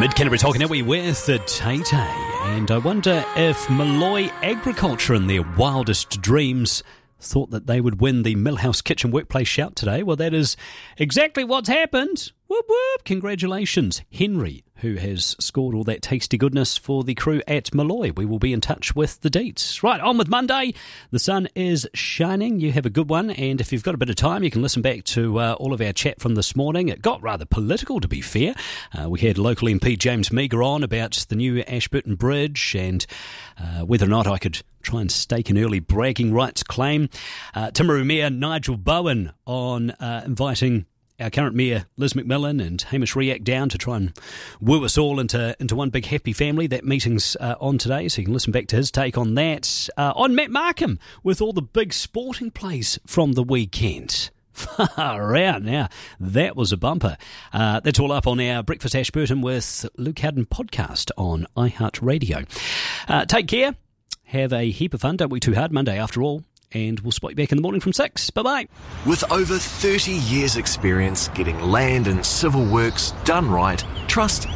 Mid-Canterbury talking now with Tay-Tay, and I wonder if Molloy Agriculture in their wildest dreams thought that they would win the Millhouse Kitchen Workplace Shout today. Well, that is exactly what's happened. Whoop whoop, congratulations, Henry, who has scored all that tasty goodness for the crew at Molloy. We will be in touch with the deets. Right, on with Monday. The sun is shining. You have a good one, and if you've got a bit of time, you can listen back to all of our chat from this morning. It got rather political, to be fair. We had local MP James Meagher on about the new Ashburton Bridge and whether or not I could try and stake an early bragging rights claim. Timaru Mayor Nigel Bowen on inviting our current Mayor Liz McMillan and Hamish Riak down to try and woo us all into one big happy family. That meeting's on today, so you can listen back to his take on that. On Matt Markham with all the big sporting plays from the weekend. Far out now. That was a bumper. That's all up on our Breakfast Ashburton with Luke Howden podcast on iHeartRadio. Take care. Have a heap of fun. Don't work too hard. Monday after all. And we'll spot you back in the morning from 6. Bye-bye. With over 30 years' experience getting land and civil works done right, trust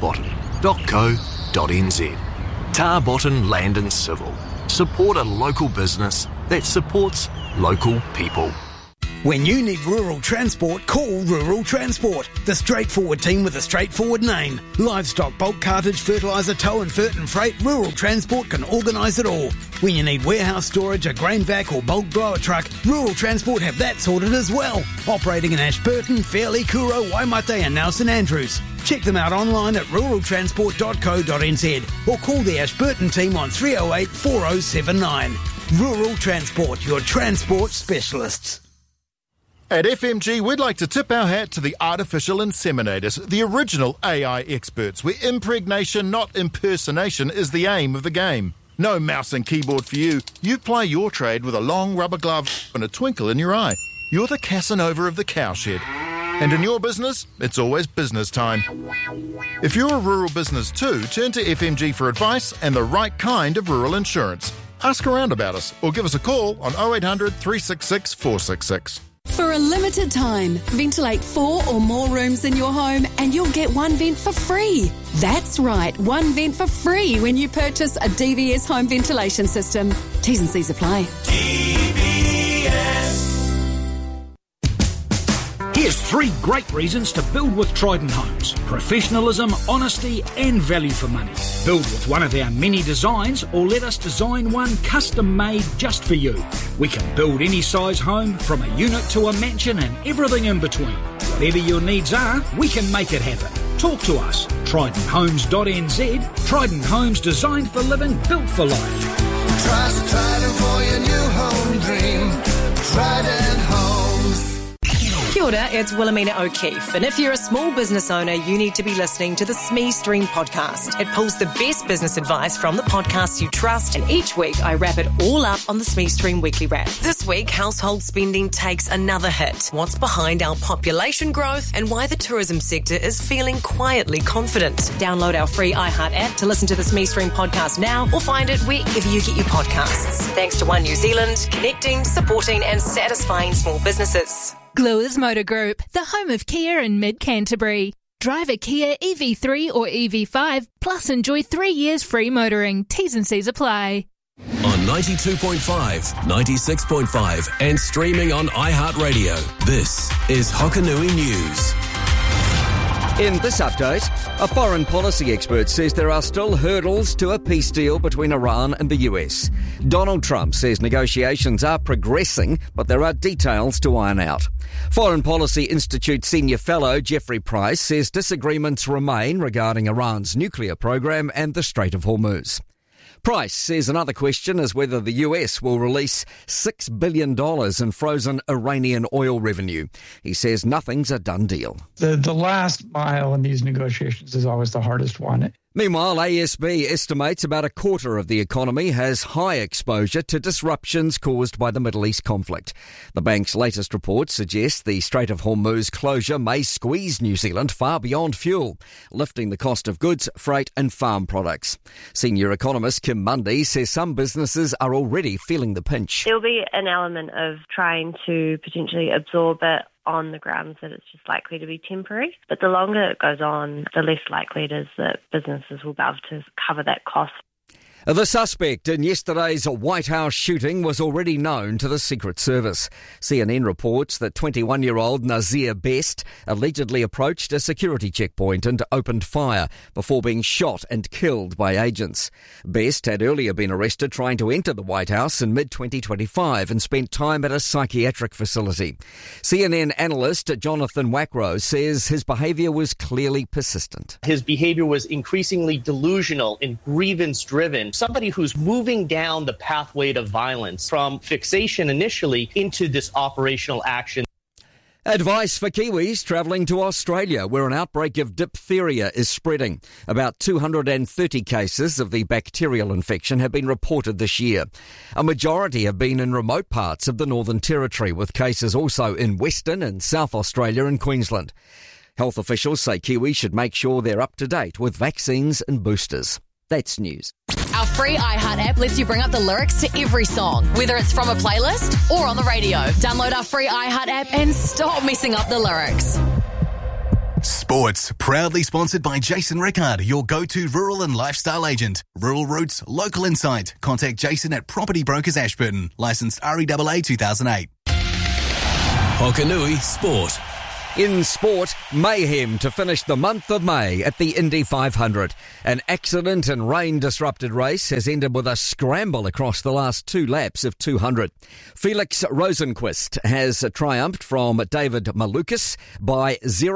Tarbotton.co.nz. Tarbotton Land and Civil. Support a local business that supports local people. When you need rural transport, call Rural Transport. The straightforward team with a straightforward name. Livestock, bulk cartage, fertiliser, tow and fert and freight, Rural Transport can organise it all. When you need warehouse storage, a grain vac or bulk blower truck, Rural Transport have that sorted as well. Operating in Ashburton, Fairleigh, Kuro, Waimate and now St Andrews. Check them out online at ruraltransport.co.nz or call the Ashburton team on 308 4079. Rural Transport, your transport specialists. At FMG, we'd like to tip our hat to the artificial inseminators, the original AI experts, where impregnation, not impersonation, is the aim of the game. No mouse and keyboard for you. You ply your trade with a long rubber glove and a twinkle in your eye. You're the Casanova of the cowshed. And in your business, it's always business time. If you're a rural business too, turn to FMG for advice and the right kind of rural insurance. Ask around about us or give us a call on 0800 366 466. For a limited time, ventilate 4 or more rooms in your home and you'll get one vent for free. That's right, one vent for free when you purchase a DVS home ventilation system. T's and C's apply. DVS. Here's 3 great reasons to build with Trident Homes. Professionalism, honesty and value for money. Build with one of our many designs or let us design one custom made just for you. We can build any size home from a unit to a mansion and everything in between. Whatever your needs are, we can make it happen. Talk to us. TridentHomes.nz. Trident Homes, designed for living, built for life. Trust Trident for your new home dream. Trident Homes. Kia ora, it's Wilhelmina O'Keefe, and if you're a small business owner, you need to be listening to the SME Stream podcast. It pulls the best business advice from the podcasts you trust, and each week I wrap it all up on the SME Stream Weekly Wrap. This week, household spending takes another hit. What's behind our population growth and why the tourism sector is feeling quietly confident. Download our free iHeart app to listen to the SME Stream podcast now, or find it wherever you get your podcasts. Thanks to One New Zealand, connecting, supporting and satisfying small businesses. Gluers Motor Group, the home of Kia in Mid-Canterbury. Drive a Kia EV3 or EV5, plus enjoy 3 years free motoring. T's and C's apply. On 92.5, 96.5 and streaming on iHeartRadio, this is Hokanui News. In this update, a foreign policy expert says there are still hurdles to a peace deal between Iran and the US. Donald Trump says negotiations are progressing, but there are details to iron out. Foreign Policy Institute senior fellow Jeffrey Price says disagreements remain regarding Iran's nuclear program and the Strait of Hormuz. Price says another question is whether the US will release $6 billion in frozen Iranian oil revenue. He says nothing's a done deal. The last mile in these negotiations is always the hardest one. Meanwhile, ASB estimates about a quarter of the economy has high exposure to disruptions caused by the Middle East conflict. The bank's latest report suggests the Strait of Hormuz closure may squeeze New Zealand far beyond fuel, lifting the cost of goods, freight and farm products. Senior economist Kim Mundy says some businesses are already feeling the pinch. There'll be an element of trying to potentially absorb it on the grounds that it's just likely to be temporary. But the longer it goes on, the less likely it is that businesses will be able to cover that cost. The suspect in yesterday's White House shooting was already known to the Secret Service. CNN reports that 21-year-old Nazir Best allegedly approached a security checkpoint and opened fire before being shot and killed by agents. Best had earlier been arrested trying to enter the White House in mid-2025 and spent time at a psychiatric facility. CNN analyst Jonathan Wackrow says his behaviour was clearly persistent. His behaviour was increasingly delusional and grievance-driven. Somebody who's moving down the pathway to violence from fixation initially into this operational action. Advice for Kiwis travelling to Australia, where an outbreak of diphtheria is spreading. About 230 cases of the bacterial infection have been reported this year. A majority have been in remote parts of the Northern Territory, with cases also in Western and South Australia and Queensland. Health officials say Kiwis should make sure they're up to date with vaccines and boosters. That's news. Our free iHeart app lets you bring up the lyrics to every song, whether it's from a playlist or on the radio. Download our free iHeart app and stop messing up the lyrics. Sports, proudly sponsored by Jason Rickard, your go-to rural and lifestyle agent. Rural roots, local insight. Contact Jason at Property Brokers Ashburton. Licensed REAA 2008. Hokanui Sport. In sport, mayhem to finish the month of May at the Indy 500. An accident and rain-disrupted race has ended with a scramble across the last 2 laps of 200. Felix Rosenqvist has triumphed from David Malukas by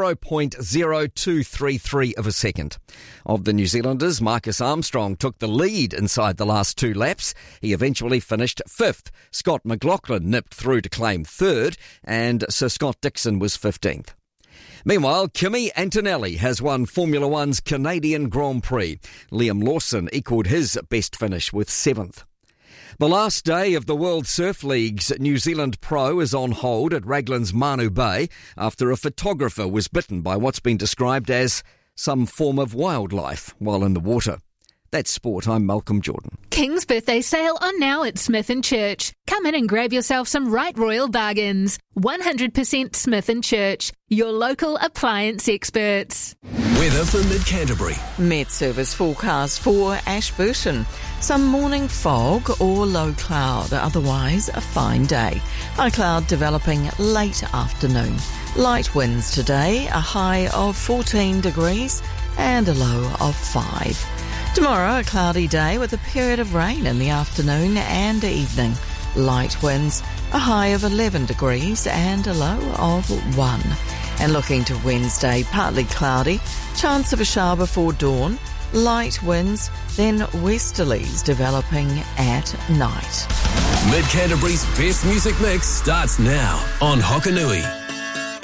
0.0233 of a second. Of the New Zealanders, Marcus Armstrong took the lead inside the last 2 laps. He eventually finished 5th. Scott McLaughlin nipped through to claim 3rd, and Sir Scott Dixon was 15th. Meanwhile, Kimi Antonelli has won Formula One's Canadian Grand Prix. Liam Lawson equalled his best finish with 7th. The last day of the World Surf League's New Zealand Pro is on hold at Raglan's Manu Bay after a photographer was bitten by what's been described as some form of wildlife while in the water. That's sport. I'm Malcolm Jordan. King's birthday sale on now at Smith & Church. Come in and grab yourself some right royal bargains. 100% Smith & Church, your local appliance experts. Weather for Mid-Canterbury. Met Service forecast for Ashburton. Some morning fog or low cloud, otherwise a fine day. High cloud developing late afternoon. Light winds today, a high of 14 degrees and a low of 5. Tomorrow, a cloudy day with a period of rain in the afternoon and evening. Light winds, a high of 11 degrees and a low of 1. And looking to Wednesday, partly cloudy, chance of a shower before dawn, light winds, then westerlies developing at night. Mid-Canterbury's best music mix starts now on Hokanui.